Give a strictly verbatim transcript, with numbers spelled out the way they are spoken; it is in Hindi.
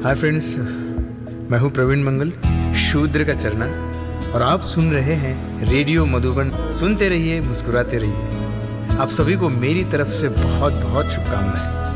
हाय फ्रेंड्स, मैं हूं प्रवीण मंगल, शूद्र का चरना, और आप सुन रहे हैं रेडियो मधुबन। सुनते रहिए, मुस्कुराते रहिए। आप सभी को मेरी तरफ से बहुत बहुत शुभकामनाएं।